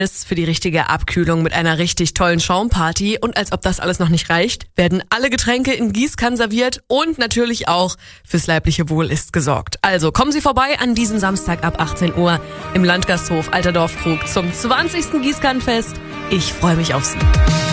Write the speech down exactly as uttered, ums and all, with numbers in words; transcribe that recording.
ist für die richtige Abkühlung mit einer richtig tollen Schaumparty. Und als ob das alles noch nicht reicht, werden alle Getränke in Gießkannen serviert und natürlich auch fürs leibliche Wohl ist gesorgt. Also kommen Sie vorbei an diesem Samstag ab achtzehn Uhr im Landgasthof Alter Dorfkrug zum zwanzigsten Gießkannenfest. Ich freue mich auf Sie.